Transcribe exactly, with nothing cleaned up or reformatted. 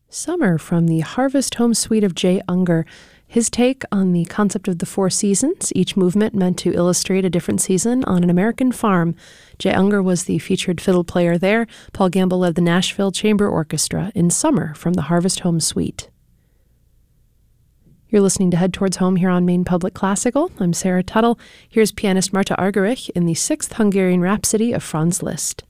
Summer from the Harvest Home Suite of Jay Ungar. His take on the concept of the four seasons, each movement meant to illustrate a different season on an American farm. Jay Ungar was the featured fiddle player there. Paul Gamble led the Nashville Chamber Orchestra in Summer from the Harvest Home Suite. You're listening to Head Towards Home here on Maine Public Classical. I'm Sarah Tuttle. Here's pianist Marta Argerich in the Sixth Hungarian Rhapsody of Franz Liszt.